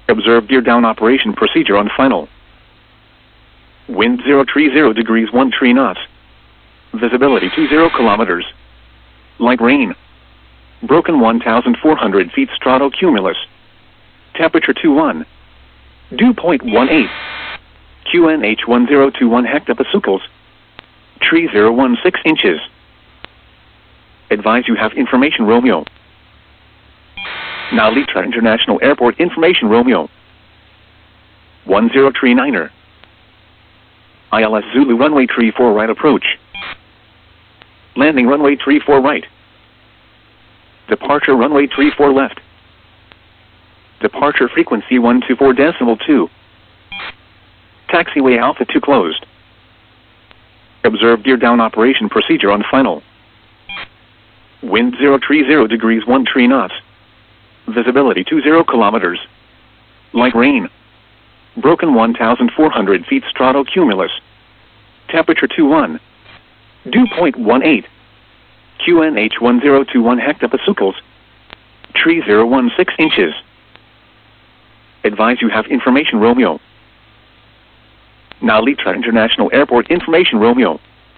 Observe gear down operation procedure on final. Wind 030 degrees 13 knots. Visibility 20 kilometers. Light rain. Broken 1,400 feet stratocumulus. Temperature 21. Dew point 18. QNH 1021 hectopascals. Tree 016 inches. Advise you have information Romeo. Now Litra International Airport information Romeo. 1039er. ILS Zulu runway 34 right approach. Landing runway 34 right. Departure runway 34 left. Departure frequency 124.2. Taxiway Alpha 2 closed. Observe gear down operation procedure on final. Wind 030 degrees 13 knots. Visibility 20 kilometers. Light rain. Broken 1,400 feet stratocumulus. Temperature 21. Dew point 18. QNH 1021 hectopascals. Tree 016 inches. Advise you have information Romeo. Now Litra International Airport information Romeo.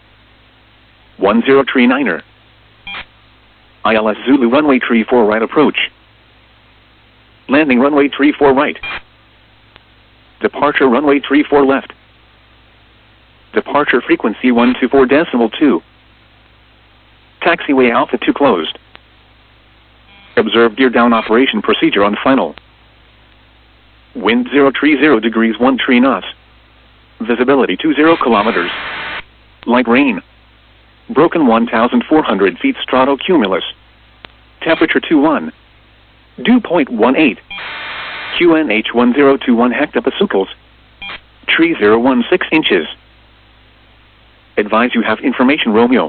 1039er. ILS Zulu runway 34 right approach. Landing runway 34 right. Departure runway 34 left. Departure frequency 124.2. Taxiway Alpha 2 closed. Observe gear down operation procedure on final. Wind 030 degrees 13 knots. Visibility 20 kilometers. Light rain. Broken 1,400 feet stratocumulus. Temperature 21. Dew point 18. QNH 1021 hectopascals. Tree 016 inches. Advise you have information Romeo.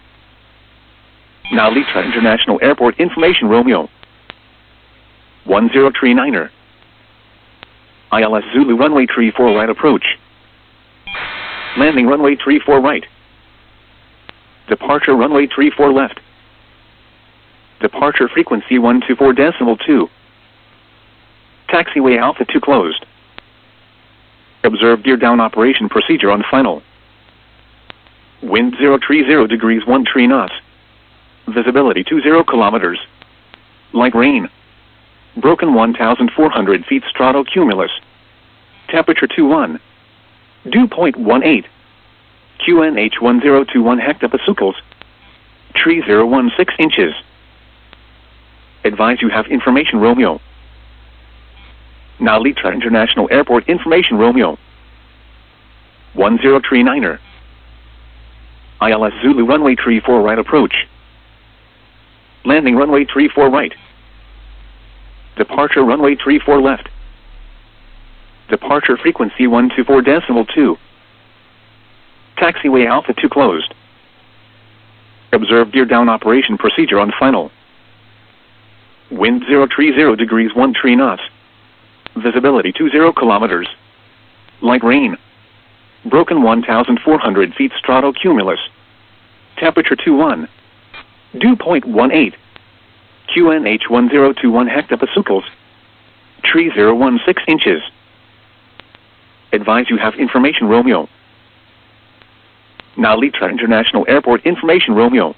Now Litra International Airport information Romeo. 1039er. ILS Zulu runway 34 right approach. Landing runway 34 right. Departure runway 34 left. Departure frequency 124.2. Taxiway Alpha 2 closed. Observe gear down operation procedure on final. Wind 030 degrees 13 knots. Visibility 20 kilometers. Light rain. Broken 1,400 feet stratocumulus. Temperature 21. Dew point 18. QNH 1021 hectopascals. Tree 016 inches. Advise you have information Romeo. Now Litra International Airport information Romeo. 1039er. ILS Zulu runway 34 right approach. Landing runway 34 right. Departure runway 34 left. Departure frequency 124.2. Taxiway Alpha 2 closed. Observe gear down operation procedure on final. Wind 030 degrees 13 knots. Visibility 20 kilometers. Light rain. Broken 1,400 feet stratocumulus. Temperature 21. Dew point 18. QNH 1021 hectopascals. Tree 016 inches. Advise you have information Romeo. Now Litra International Airport information Romeo.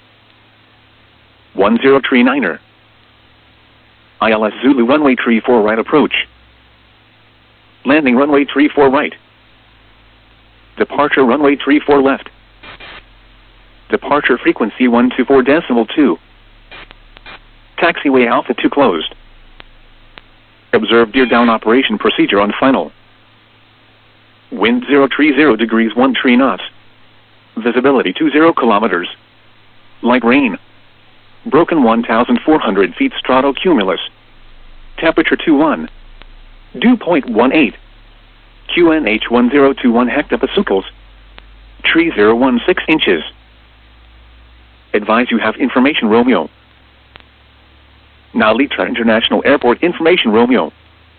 1039er. ILS Zulu runway 34 right approach. Landing runway 34 right. Departure runway 34 left. Departure frequency 124.2. Taxiway Alpha 2 closed. Observe gear down operation procedure on final. Wind 030 degrees 13 knots. Visibility 20 kilometers. Light rain. Broken 1,400 feet stratocumulus. Temperature 21. Dew point 18. QNH 1021 hectopascals. Tree 016 inches. Advise you have information Romeo. Now Litra International Airport information Romeo.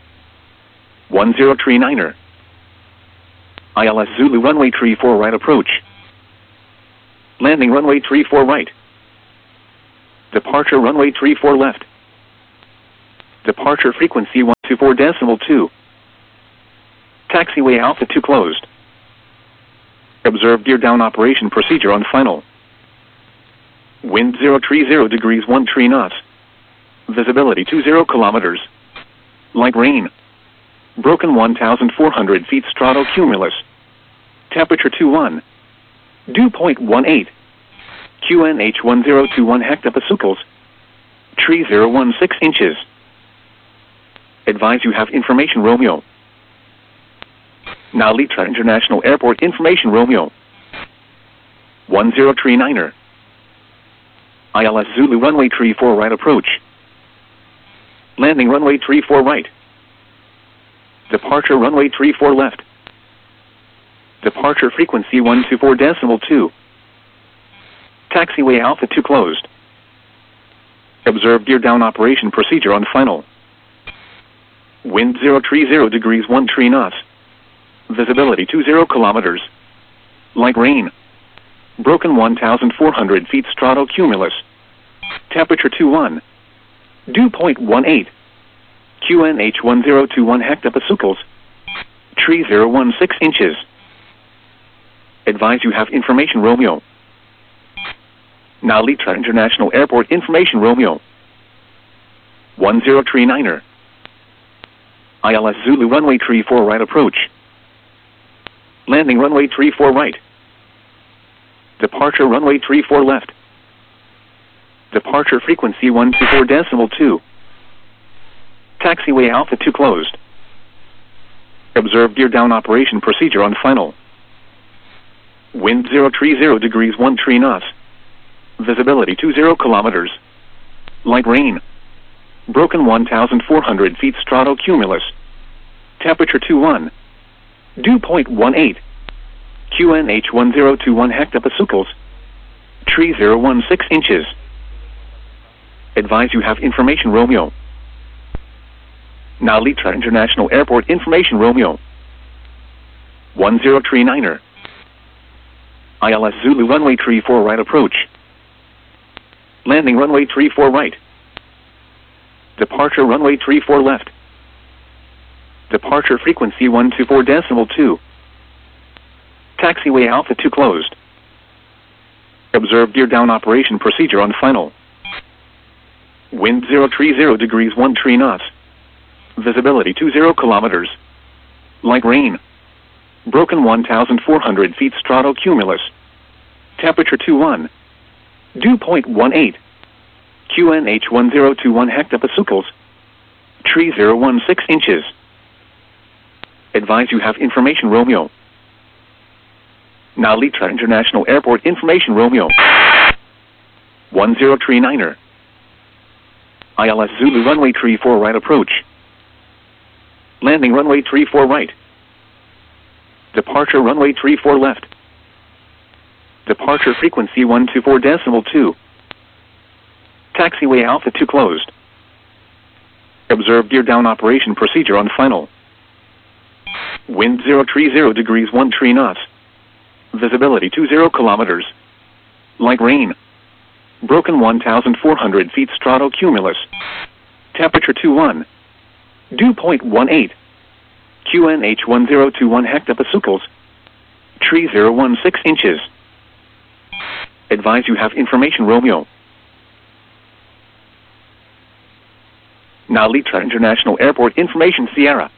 1039er. ILS Zulu runway 34 right approach. Landing runway 34 right. Departure runway 34 left. Departure frequency 124.2. Taxiway Alpha 2 closed. Observe gear down operation procedure on final. Wind 030 degrees 13 knots. Visibility 20 kilometers. Light rain. Broken 1,400 feet stratocumulus. Temperature 21. Dew point 18. QNH 1021 hectopascals. Tree 016 inches. Advise you have information Romeo. Now Litra International Airport information Romeo. 1039er. ILS Zulu runway 34 right approach. Landing runway 34 right. Departure runway 34 left. Departure frequency 124.2. Taxiway Alpha 2 closed. Observe gear down operation procedure on final. Wind 030 degrees 13 knots. Visibility 20 kilometers. Light rain. Broken 1,400 feet stratocumulus. Temperature 21. Dew point 18. QNH 1021 hectopascals. Tree 016 inches. Advise you have information Romeo. Now Litra International Airport information Romeo. 1039er. ILS Zulu runway 34 right approach. Landing runway 34 right. Departure runway 34 left. Departure frequency 124.2. Taxiway Alpha 2 closed. Observe gear down operation procedure on final. Wind 030 degrees 13 knots. Visibility 20 kilometers. Light rain. Broken 1,400 feet stratocumulus. Temperature 21. Dew point 18. QNH 1021 hectopascals. Tree 016 inches. Advise you have information Romeo. Now Litra International Airport information Romeo. 1039er. ILS Zulu runway 34 right approach. Landing runway 34 right. Departure runway 34 left. Departure frequency 124.2. Taxiway Alpha 2 closed. Observe gear down operation procedure on final. Wind 030 degrees 13 knots. Visibility 20 kilometers. Light rain. Broken 1,400 feet stratocumulus. Temperature 21. Dew point 18. QNH 1021 hectopascals. Tree 016 inches. Advise you have information Romeo. Now Litra International Airport information Romeo. 1039er. ILS Zulu runway 34 right approach. Landing runway 34 right. Departure runway 34 left. Departure frequency 124.2. Taxiway Alpha 2 closed. Observe gear down operation procedure on final. Wind 030 degrees 13 knots. Visibility 20 kilometers. Light rain. Broken 1,400 feet stratocumulus. Temperature 21. Dew point 18. QNH 1021 hectopascals. Tree 016 inches. Advise you have information Romeo. Now Litra International Airport information Sierra.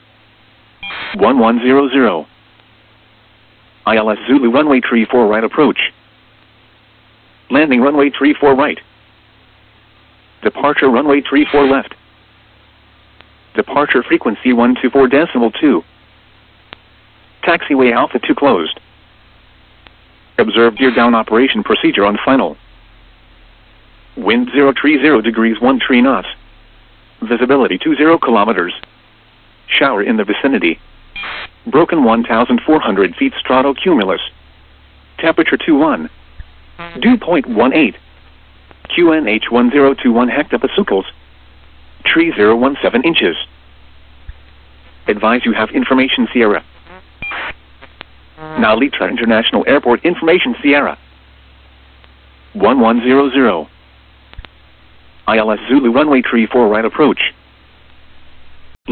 1100. ILS Zulu runway 34 right approach. Landing runway 34 right. Departure runway 34 left. Departure frequency 124.2. Taxiway Alpha 2 closed. Observe gear down operation procedure on final. Wind 030 degrees 13 knots. Visibility 20 kilometers. Shower in the vicinity. Broken 1,400 feet stratocumulus. Temperature 21. Dew point 18. QNH 1021 hectopascals. Tree 017 inches. Advise you have information Sierra. Now Litra International Airport information Sierra. 1100. ILS Zulu runway 34 right approach.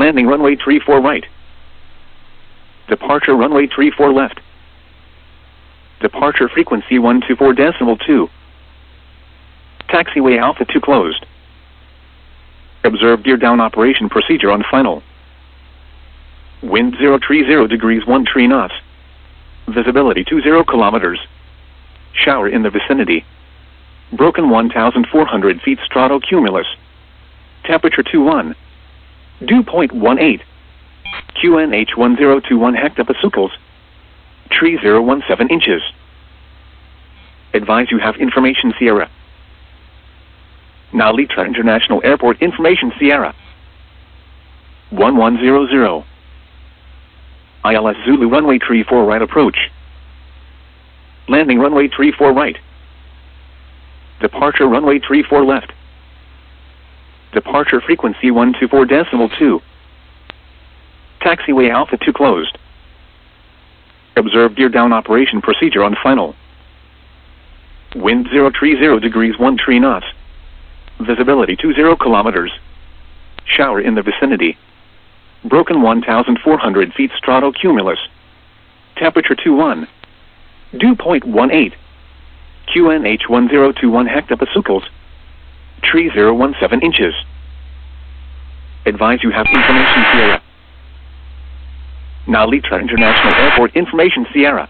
Landing runway 34 right. Departure runway 34 left. Departure frequency 124.2. Taxiway Alpha 2 closed. Observe gear down operation procedure on final. Wind 030 degrees 13 knots. Visibility 20 kilometers. Shower in the vicinity. Broken 1,400 feet stratocumulus. Temperature 21. Dew point 18. QNH 1021 hectopascals. Tree 017 inches. Advise you have information Sierra. Now Litra International Airport information Sierra. 1100. ILS Zulu runway 34 right approach. Landing runway 34 right. Departure runway 34 left. Departure frequency 124.2. Taxiway Alpha 2 closed. Observe gear down operation procedure on final. Wind 030 degrees 13 knots. Visibility 20 kilometers. Shower in the vicinity. Broken 1,400 feet stratocumulus. Temperature 21. Dew point 18. QNH 1021 hectopascals. Tree 017 inches. Advise you have information Sierra. Now Litra International Airport information Sierra.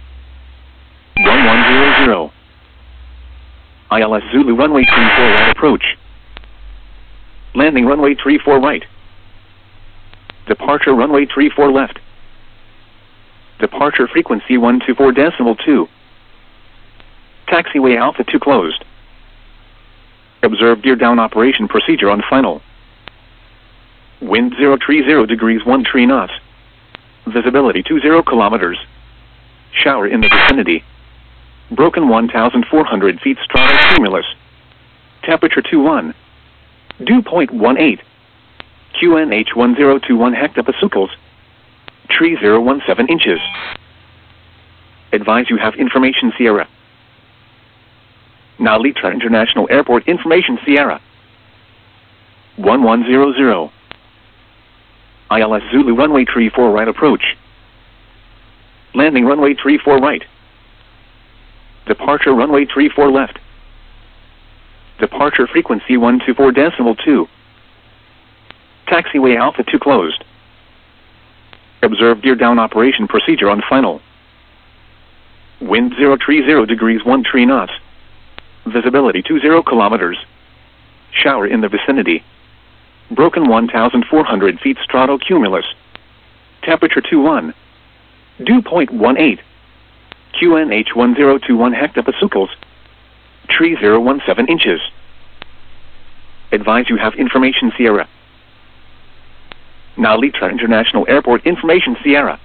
1100. ILS Zulu runway 34 right approach. Landing runway 34 right. Departure runway 34 left. Departure frequency 124.2. Taxiway Alpha 2 closed. Observe gear down operation procedure on final. Wind 030 degrees 13 knots. Visibility 20 kilometers. Shower in the vicinity. Broken 1,400 feet stratocumulus. Temperature 21. Dew point 18. QNH 1021 hectopascals. Tree 017 inches. Advise you have information Sierra. Now Litra International Airport information Sierra. 1100. ILS Zulu runway 34 right approach. Landing runway 34 right. Departure runway 34 left. Departure frequency 124.2. Taxiway Alpha 2 closed. Observe gear down operation procedure on final. Wind 030 degrees 13 knots. Visibility 20 kilometers. Shower in the vicinity. Broken 1,400 feet stratocumulus. Temperature 21. Dew point 18. QNH 1021 hectopascals. Tree 017 inches. Advise you have information Sierra. Now Litra International Airport information Sierra.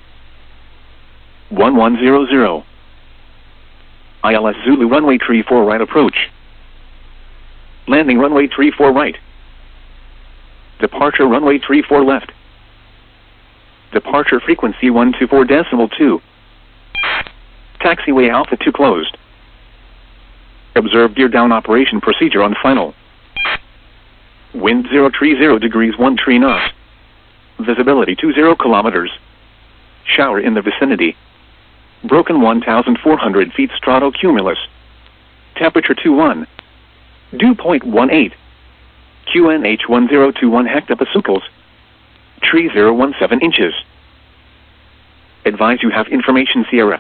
1100. ILS Zulu runway 34 right approach. Landing runway 34 right. Departure runway 34 left. Departure frequency 124.2. Taxiway Alpha 2 closed. Observe gear down operation procedure on final. Wind 030 degrees 13 knots. Visibility 20 kilometers. Shower in the vicinity. Broken 1,400 feet stratocumulus. Temperature 21. Dew point 18. QNH 1021 hectopascals. Tree 017 inches. Advise you have information Sierra.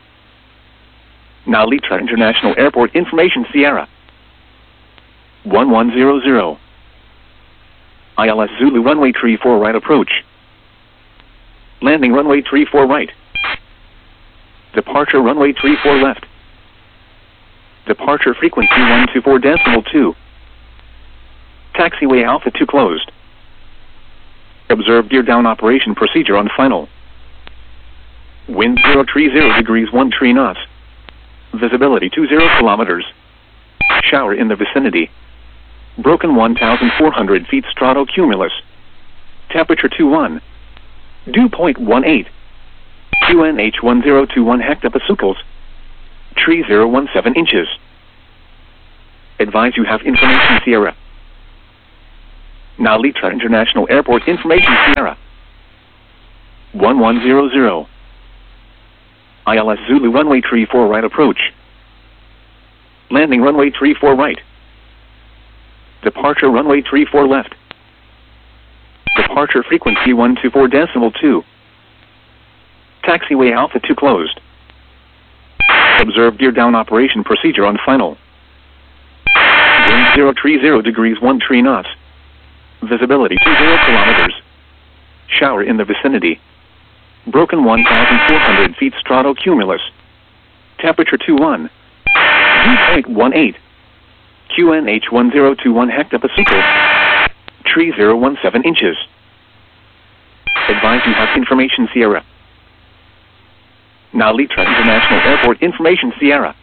Now Litra International Airport information Sierra. 1100. ILS Zulu runway 34 right approach. Landing runway 34 right. Departure runway 34 left. Departure frequency 124.2. Taxiway Alpha 2 closed. Observe gear down operation procedure on final. Wind 030 degrees 13 knots. Visibility 20 kilometers. Shower in the vicinity. Broken 1,400 feet stratocumulus. Temperature 21. Dew point 18. QNH 1021 hectopascals. Tree 017 inches. Advise you have information Sierra. Now Litra International Airport information Sierra 1100. ILS Zulu runway 34 right approach. Landing runway 34 right. Departure runway 34 left. Departure frequency 124.2. Taxiway Alpha 2 closed. Observe gear down operation procedure on final. Wind 030 degrees 13 knots. Visibility 20 kilometers. Shower in the vicinity. Broken 1,400 feet stratocumulus. Temperature 21. Dew point 18. QNH 1021 hectopascals. Tree 017 inches. Advise you have information Sierra. Now Litra International Airport information Sierra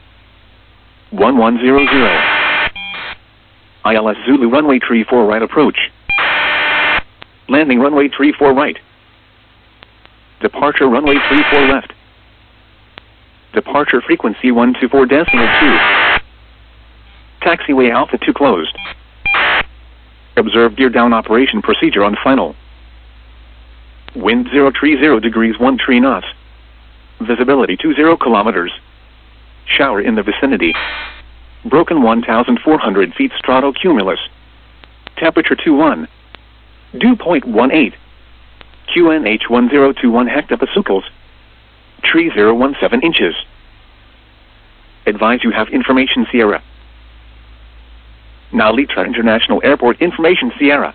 1100. ILS Zulu runway 34 right approach. Landing runway 34 right. Departure runway 34 left. Departure frequency 124.2. Taxiway Alpha 2 closed. Observe gear down operation procedure on final. Wind 030 degrees 13 knots. Visibility 20 kilometers. Shower in the vicinity. Broken 1,400 feet stratocumulus. Temperature 21. Dew point 18. QNH 1021 hectopascals. Tree 017 inches. Advise you have information Sierra. Now Litra International Airport information Sierra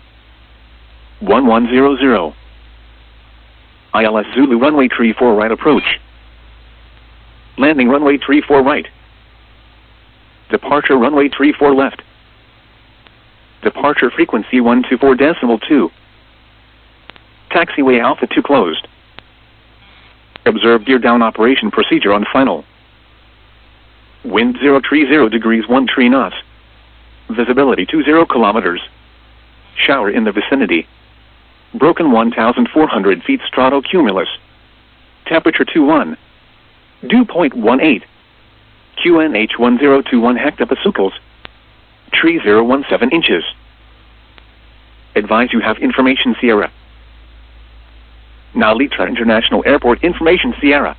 1100. ILS Zulu runway 34 right approach. Landing runway 34 right. Departure runway 34 left. Departure frequency 124.2. Taxiway Alpha 2 closed. Observe gear down operation procedure on final. Wind 030 degrees 13 knots. Visibility 20 kilometers. Shower in the vicinity. Broken 1,400 feet stratocumulus. Temperature 21. Dew point 18. QNH 1021 hectopascals. Tree 017 inches. Advise you have information Sierra. Now Litra International Airport information Sierra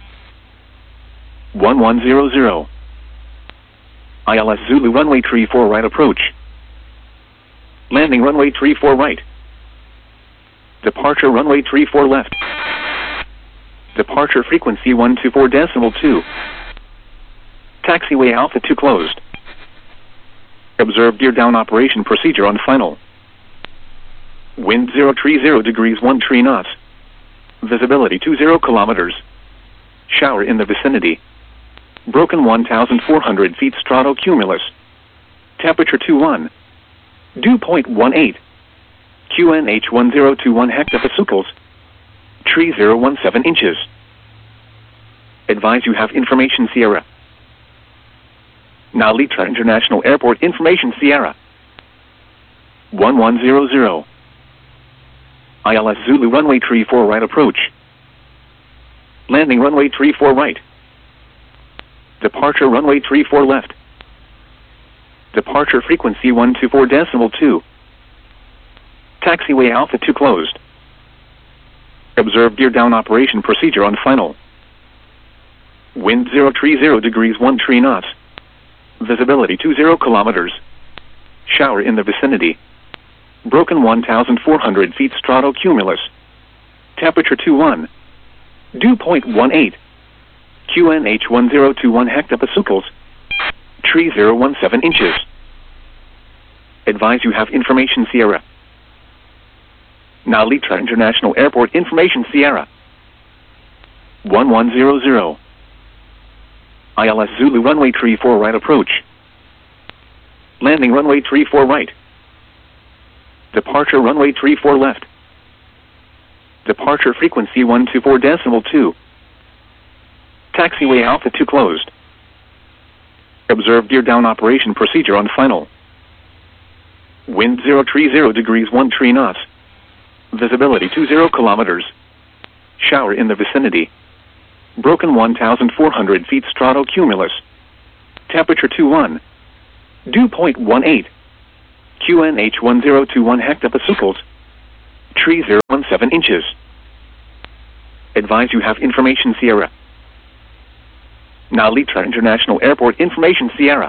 1100. ILS Zulu runway 34 right approach. Landing runway 34 right. Departure runway 34 left. Departure frequency 124.2. Taxiway Alpha 2 closed. Observe gear down operation procedure on final. Wind 030 degrees 13 knots. Visibility 20 kilometers. Shower in the vicinity. Broken 1,400 feet stratocumulus. Temperature 21. Dew point 18. QNH 1021 hectopascals. Tree 017 inches. Advise you have information Sierra. Now Litra International Airport information Sierra 1100. ILS Zulu runway 34 right approach. Landing runway 34 right. Departure runway 34 left. Departure frequency 124.2. Taxiway Alpha 2 closed. Observe gear down operation procedure on final. Wind 030 degrees 13 knots. Visibility 20 kilometers. Shower in the vicinity. Broken 1,400 feet stratocumulus. Temperature 21. Dew point 18. QNH 1021 hectopascals. Tree 017 inches. Advise you have information Sierra. Now Litra International Airport information Sierra 1100. ILS Zulu runway 34 right approach. Landing runway 34 right. Departure runway 34 left. Departure frequency 124.2. Taxiway Alpha 2 closed. Observe gear down operation procedure on final. Wind 030 degrees 13 knots. Visibility 20 kilometers. Shower in the vicinity. Broken 1,400 feet stratocumulus. Temperature 21. Dew point 18. QNH 1021 hectopascals. Tree 017 inches. Advise you have information Sierra. Now Litra International Airport information Sierra.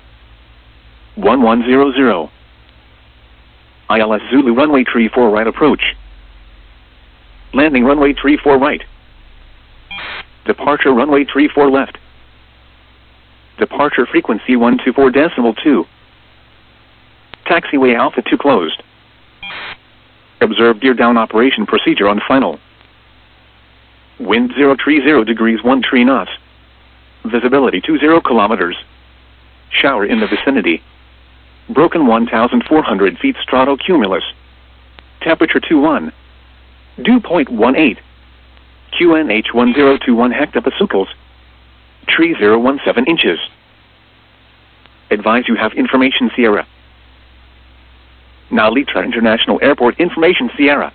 1100. ILS Zulu runway 34 right approach. Landing runway 34 right. Departure runway 34 left. Departure frequency 124.2. Taxiway Alpha 2 closed. Observe gear down operation procedure on final. Wind 030 degrees 13 knots. Visibility 20 kilometers. Shower in the vicinity. Broken 1,400 feet stratocumulus. Temperature 21. Dew point 18. QNH 1021 hectopascals. Tree 017 inches. Advise you have information Sierra. Now Litra International Airport information Sierra.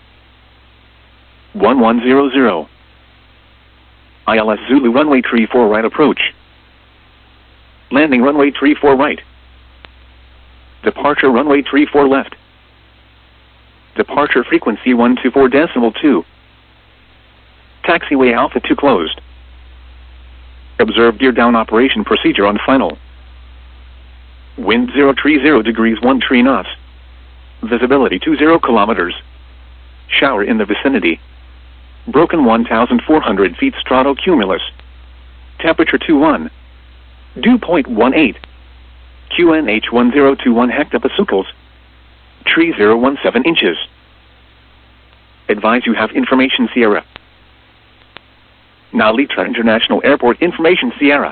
1100. ILS Zulu runway 34 right approach. Landing runway 34 right. Departure runway 34 left. Departure frequency 124.2. Taxiway Alpha 2 closed. Observe gear down operation procedure on final. Wind 030 degrees 13 knots. Visibility 20 kilometers. Shower in the vicinity. Broken 1,400 feet stratocumulus. Temperature 21. Dew point 18. QNH 1021 hectopascals. Tree 017 inches. Advise you have information Sierra. Now Litra International Airport information Sierra.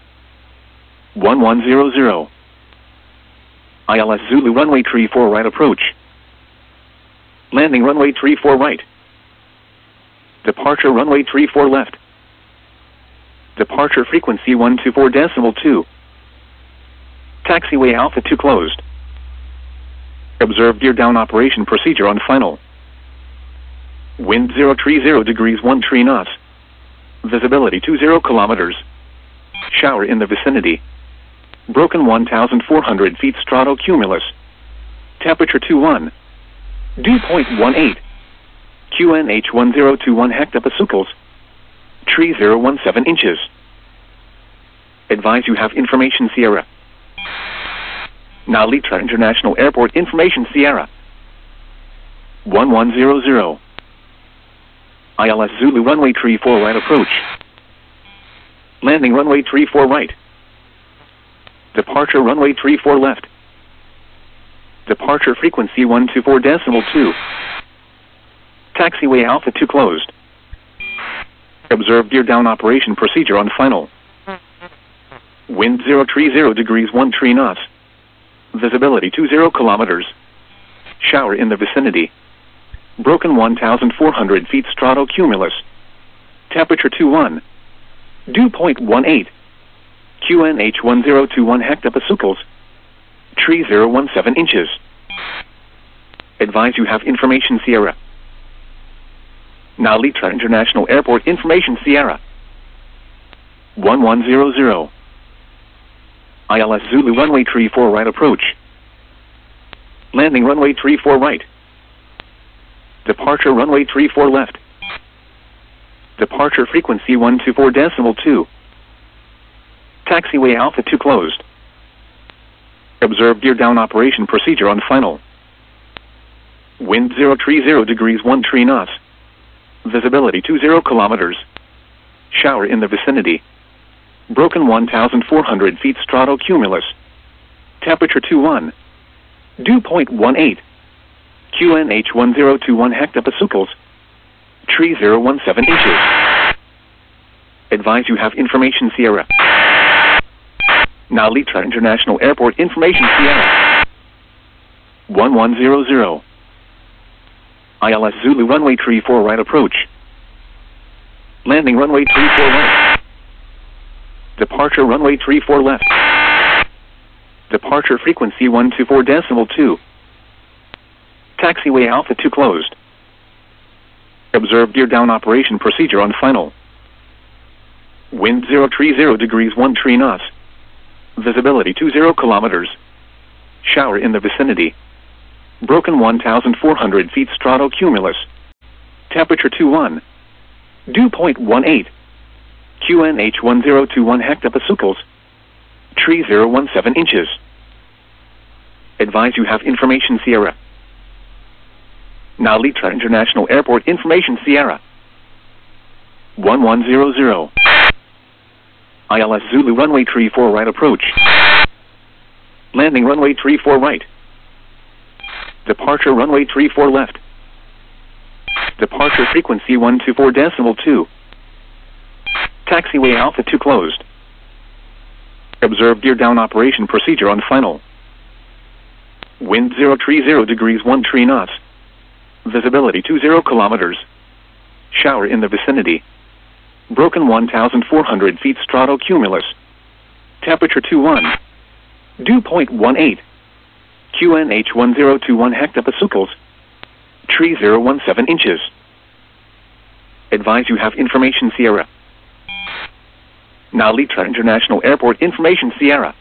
1100. ILS Zulu runway 34 right approach. Landing runway 34 right. Departure runway 34 left. Departure frequency 124.2. Taxiway Alpha 2 closed. Observe gear down operation procedure on final. Wind 030 degrees 13 knots. Visibility 20 kilometers. Shower in the vicinity. Broken 1,400 feet stratocumulus. Temperature 21. Dew point 18. QNH 1021 hectopascals. Tree 017 inches. Advise you have information Sierra. Now Litra International Airport information Sierra. 1100. ILS Zulu runway 34 right approach. Landing runway 34 right. Departure runway 34 left. Departure frequency 124.2. Taxiway Alpha 2 closed. Observe gear down operation procedure on final. Wind 030 degrees 13 knots. Visibility 20 kilometers. Shower in the vicinity. Broken 1,400 feet stratocumulus. Temperature 21. Dew point 18. QNH 1021 hectopascals. Tree 017 inches. Advise you have information Sierra. Now Litra International Airport information Sierra. 1100. ILS Zulu runway 34 right approach. Landing runway 34 right. Departure runway 34 left. Departure frequency 124.2. Taxiway Alpha 2 closed. Observe gear down operation procedure on final. Wind 030 degrees 13 knots. Visibility 20 kilometers. Shower in the vicinity. Broken 1,400 feet stratocumulus. Temperature 21. Dew point 18. QNH 1021 hectopascals. Tree 017 inches. Advise you have information Sierra. Now Litra International Airport information Sierra. 1100. ILS Zulu runway 34 right approach. Landing runway 34 right. Departure runway 34 left. Departure frequency 124.2. Taxiway Alpha 2 closed. Observe gear down operation procedure on final. Wind 030 degrees 13 knots. Visibility 20 kilometers. Shower in the vicinity. Broken 1,400 feet stratocumulus. Temperature 21. Dew point 18. QNH 1021 hectopascals. Tree 017 inches. Advise you have information Sierra. Now Litra International Airport information Sierra. 1100. ILS Zulu runway 34 right approach. Landing runway 34 right. Departure runway 34 left. Departure frequency 124.2. Taxiway Alpha 2 closed. Observe gear down operation procedure on final. Wind 030 degrees 13 knots. Visibility 20 kilometers. Shower in the vicinity. Broken 1,400 feet stratocumulus. Temperature 21. Dew point 18. QNH 1021 hectopascals. Tree 017 inches. Advise you have information Sierra. Now Litra International Airport information Sierra.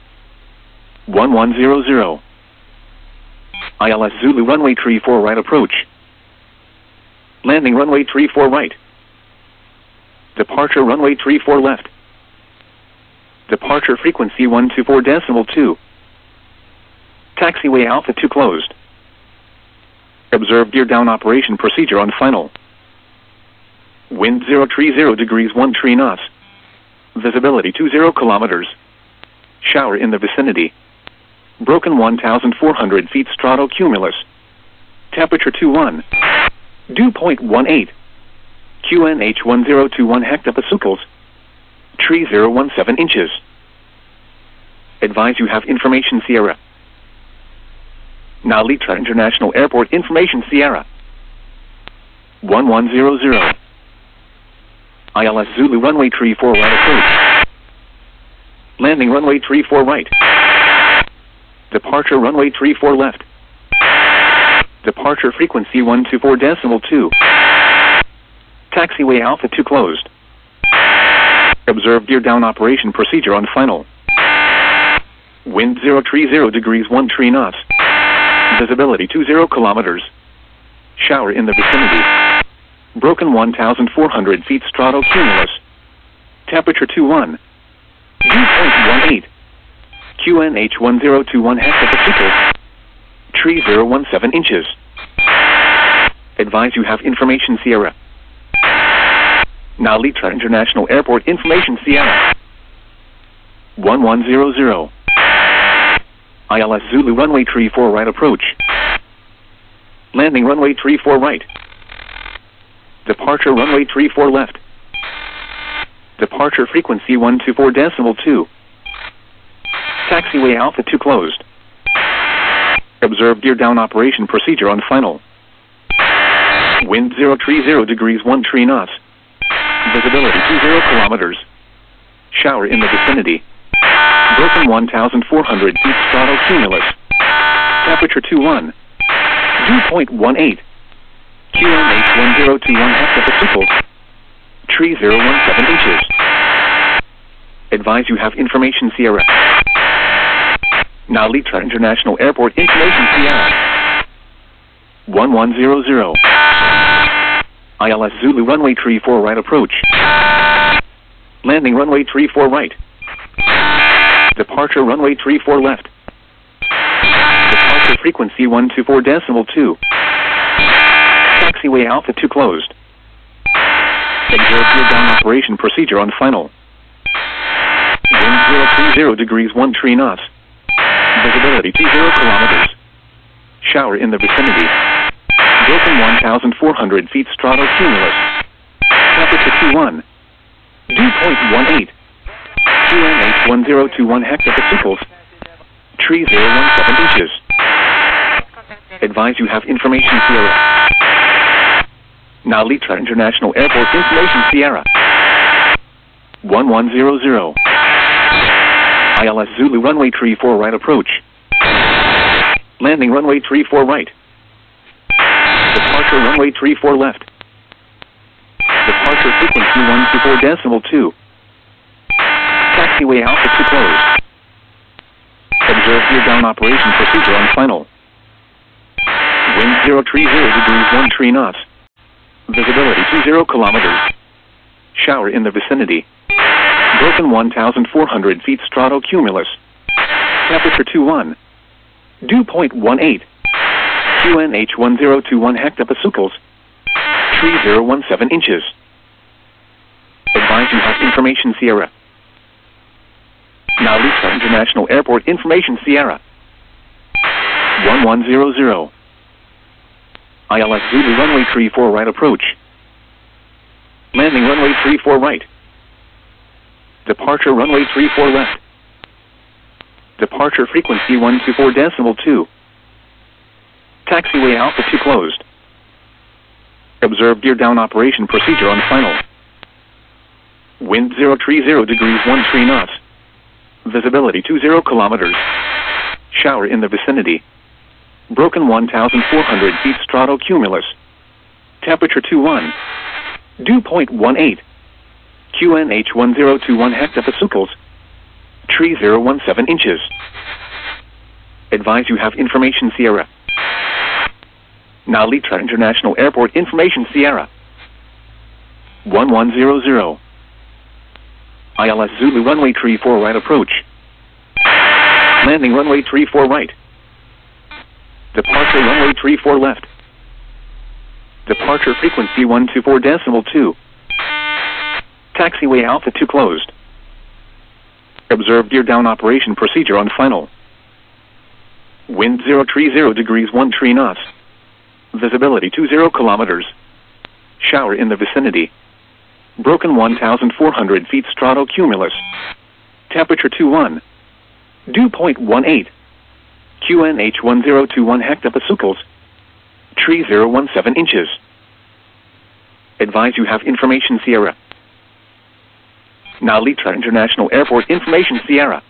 1100. ILS Zulu runway 34 right approach. Landing runway 34 right. Departure runway 34 left. Departure frequency 124.2. Taxiway Alpha 2 closed. Observe gear down operation procedure on final. Wind 030 degrees 13 knots. Visibility 20 kilometers. Shower in the vicinity. Broken 1,400 feet stratocumulus. Temperature 21. Dew point 18. QNH 1021 hectopascals. Tree 017 inches. Advise you have information Sierra. Now Litra International Airport information Sierra. 1100. ILS Zulu runway 34 right approach. Landing runway 34 right. Departure runway 34 left. Departure frequency 124.2. Taxiway Alpha 2 closed. Observe gear down operation procedure on final. Wind 030 degrees 13 knots. Visibility 20 kilometers. Shower in the vicinity. Broken 1,400 feet stratocumulus. Temperature 21. Dew point 18. QNH 1021 hectopascals. Tree 017 inches. Advise you have information Sierra. Now Litra International Airport information Sierra. 1100. ILS Zulu runway 34 right approach. Landing runway 34 right. Departure runway 34 left. Departure frequency 124.2. Taxiway Alpha 2 closed. Observe gear down operation procedure on final. Wind 030 degrees 13 knots. Visibility 20 kilometers. Shower in the vicinity. Broken 1,400 feet stratocumulus. Temperature 21. Dew point 18. QNH 1021 hectopascals. Tree 017 inches. Advise you have information Sierra. Now Litra International Airport information Sierra. 1100. ILS Zulu runway 34 right approach. Landing runway 34 right. Departure runway 34 left. Departure frequency 124.2. Taxiway Alpha 2 closed. Observe gear down operation procedure on final. Wind 030 degrees 13 knots. Visibility 20 kilometers. Shower in the vicinity. Broken 1,400 feet stratocumulus. Temperature 21. Dew point 18. QNH 1021 hectopascals. Tree 017 inches. Advise you have information Sierra. Now Litra International Airport information Sierra. 1100. ILS Zulu runway 34 right approach. Landing runway 34 right. Departure runway 34 left. Departure frequency 124.2. Taxiway Alpha 2 closed. Observe gear down operation procedure on final. Wind 030 degrees 13 knots. Visibility 20 kilometers. Shower in the vicinity. Broken 1,400 feet stratocumulus. Temperature 21. Dew point 18. QNH 1021 hectopascals. Tree 017 inches. Advise you have information Sierra. Now Lisa International Airport information Sierra. 1100. ILS Zulu runway 34 right approach. Landing runway 34 right. Departure runway 34 left. Departure frequency 124.2. Taxiway Alpha 2 closed. Observe gear down operation procedure on final. Wind 030 degrees 13 knots. Visibility 20 kilometers. Shower in the vicinity. Broken 1,400 feet stratocumulus. Temperature 21. Dew point 18. QNH 1021 hectopascals. Tree 017 inches. Advise you have information Sierra. Now Litra International Airport information Sierra. 1100. ILS Zulu runway 34 right approach. Landing runway 34 right. Departure runway 34 left. Departure frequency 124.2. Taxiway Alpha 2 closed. Observe gear down operation procedure on final. Wind 030 degrees 13 knots. Visibility 20 kilometers. Shower in the vicinity. Broken 1,400 feet stratocumulus. Temperature 21. Dew point 18. QNH 1021 hectopascals. Tree 017 inches. Advise you have information Sierra. Now Litra International Airport information Sierra.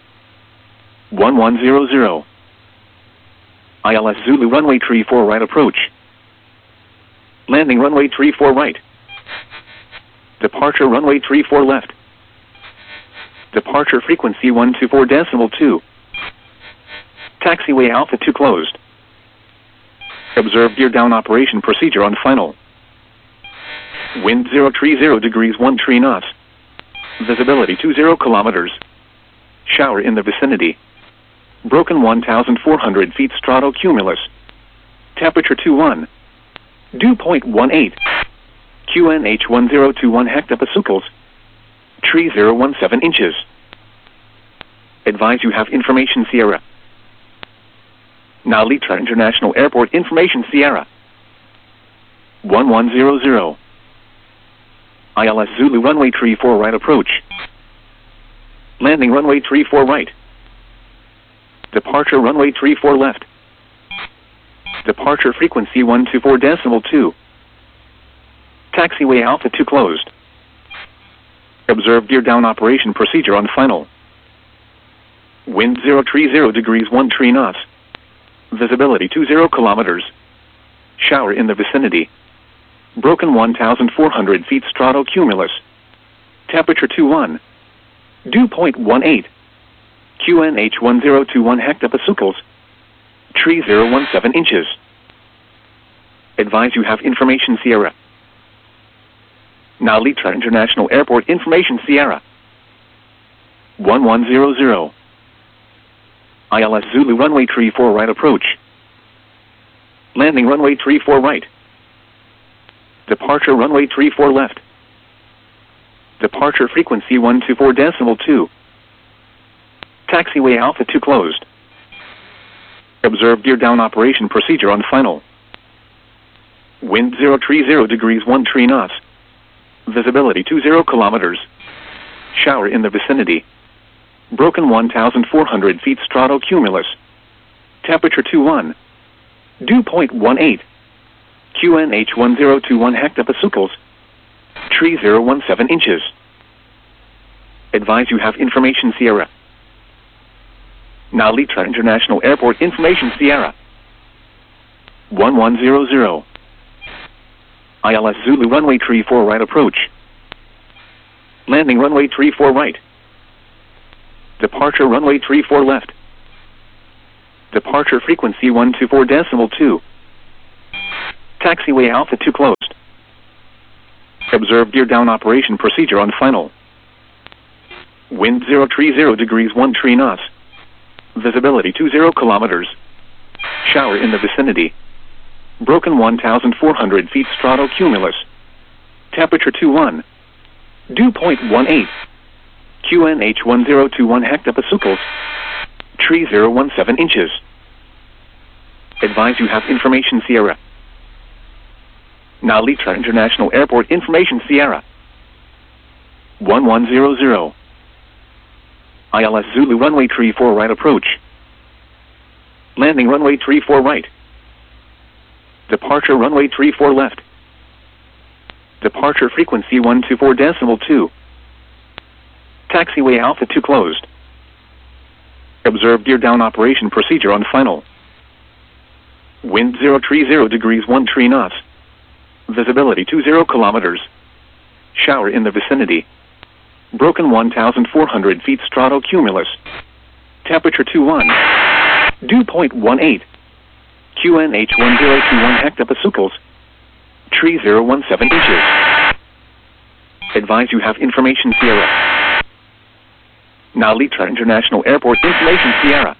1100. ILS Zulu runway 34 right approach. Landing runway 34 right. Departure runway 34 left. Departure frequency 124.2. Taxiway Alpha 2 closed. Observe gear down operation procedure on final. Wind 030 degrees 13 knots. Visibility 20 kilometers. Shower in the vicinity. Broken 1,400 feet stratocumulus. Temperature 21. Dew point 18. QNH 1021 hectopascals. Tree 017 inches. Advise you have information Sierra. Now Litra International Airport information Sierra. 1100. ILS Zulu runway 34 right approach. Landing runway 34 right. Departure runway 34 left. Departure frequency 124.2. Taxiway Alpha 2 closed. Observe gear down operation procedure on final. Wind 030 degrees 13 knots. Visibility 20 kilometers. Shower in the vicinity. Broken 1,400 feet stratocumulus. Temperature 21. Dew point 18. QNH 1021 hectopascals. Tree 017 inches. Advise you have information Sierra. Now Litra International Airport information Sierra. 1100. ILS Zulu runway 34 right approach. Landing runway 34 right. Departure runway 34 left. Departure frequency 124.2. Taxiway Alpha 2 closed. Observe gear down operation procedure on final. Wind 030 degrees 13 knots. Visibility 20 kilometers. Shower in the vicinity. Broken 1,400 feet stratocumulus. Temperature 21. Dew point 18. QNH 1021 hectopascals. Tree 017 inches. Advise you have information Sierra. Now Litra International Airport information Sierra. 1100. ILS Zulu runway 34 right approach. Landing runway 34 right. Departure runway 34 left. Departure frequency 124.2. Taxiway Alpha 2 closed. Observe gear down operation procedure on final. Wind 030 degrees 13 knots. Visibility 20 kilometers. Shower in the vicinity. Broken 1,400 feet stratocumulus. Temperature 21. Dew point 18. QNH 1021 hectopascals. Tree 017 inches. Advise you have information Sierra. Now Litra International Airport information Sierra. 1100. ILS Zulu runway 34 right approach. Landing runway 34 right. Departure runway 34 left. Departure frequency 124.2. Taxiway Alpha 2 closed. Observe gear down operation procedure on final. Wind 030 degrees 13 knots. Visibility 20 kilometers. Shower in the vicinity. Broken 1,400 feet stratocumulus. Temperature 21. Dew point 18. QNH 1021 hectopascals. Tree 017 inches. Advise you have information Sierra. Now Litra International Airport information Sierra.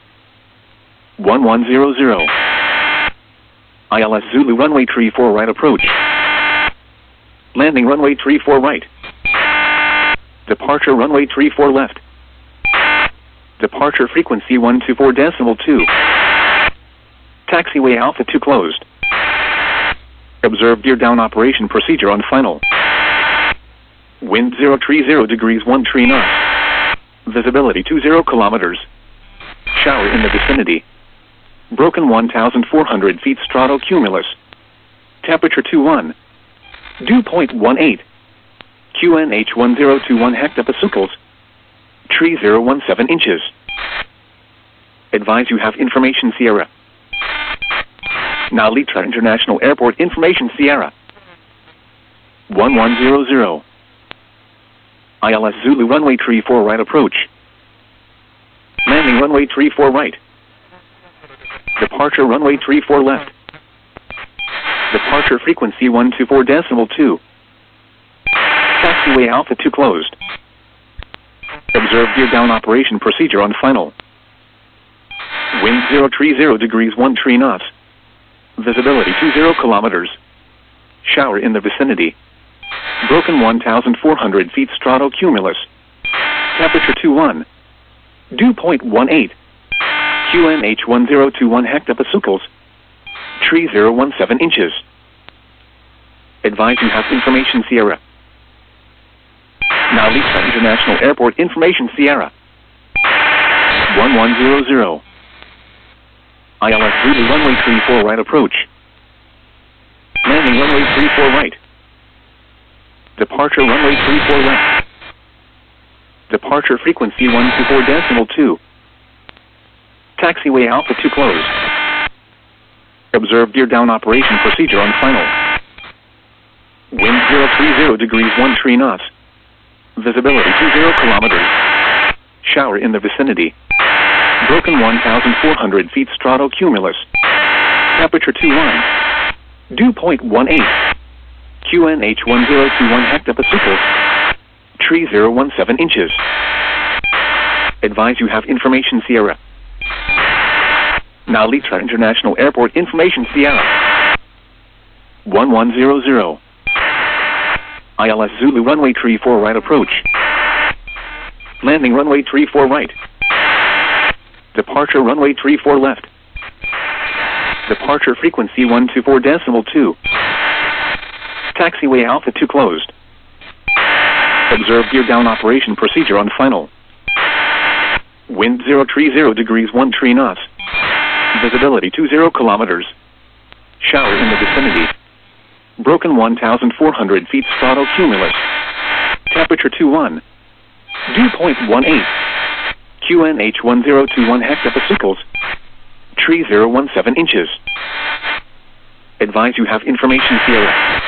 1100. ILS Zulu runway 34 right approach. Landing runway 34 right. Departure runway 34 left. Departure frequency 124.2. Taxiway Alpha 2 closed. Observe gear down operation procedure on final. Wind 030 degrees 13 knots. Visibility 20 kilometers. Shower in the vicinity. Broken 1,400 feet stratocumulus. Temperature 21. Dew point 18. QNH 1021 hectopascals. Tree 017 inches. Advise you have information Sierra. Now Litra International Airport information Sierra. 1100. ILS Zulu runway 34 right approach. Landing runway 34 right. Departure runway 34 left. Departure frequency 124.2. Taxiway Alpha 2 closed. Observe gear down operation procedure on final. Wind 030 degrees 13 knots. Visibility 20 kilometers. Shower in the vicinity. Broken 1,400 feet stratocumulus. Temperature 21. Dew point 18. QNH 1021 hectopascals. Tree 017 inches. Advise you have information Sierra. Now Litra International Airport information Sierra. 1100. ILS Zulu runway 34 right approach. Landing runway 34 right. Departure runway 34 left. Departure frequency 124.2. Taxiway Alpha 2 closed. Observe gear down operation procedure on final. Wind 030 degrees 13 knots. Visibility 20 kilometers. Shower in the vicinity. Broken 1,400 feet stratocumulus. Temperature 21. Dew point 18. QNH 1021 hectopascals. Tree 017 inches. Advise you have information Sierra. Now Litra International Airport information Sierra. 1100. ILS Zulu runway 34 right approach. Landing runway 34 right. Departure runway 34 left. Departure frequency 124.2. Taxiway Alpha 2 closed. Observe gear down operation procedure on final. Wind 030 degrees 13 knots. Visibility 20 kilometers. Shower in the vicinity. Broken 1,400 feet stratocumulus. Temperature 21. Dew point 18. QNH 1021 hectopascals. Tree 017 inches. Advise you have information Sierra.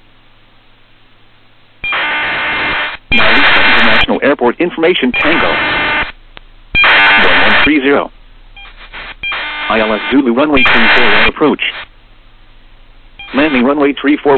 Now Litra International Airport information Tango. 1130. ILS Zulu runway 34 on approach. Landing runway 34.